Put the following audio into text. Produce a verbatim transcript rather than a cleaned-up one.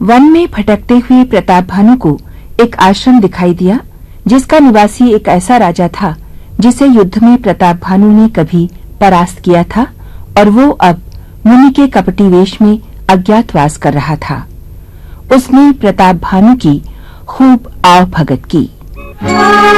One में भटकते हुए प्रताप भानु को एक आश्रम दिखाई दिया, जिसका निवासी एक ऐसा राजा था जिसे युद्ध में प्रताप भानु ने कभी परास्त किया था और वो अब मुनि के कपटी वेश में अज्ञातवास कर रहा था। उसने प्रताप भानु की खूब आव भगत की।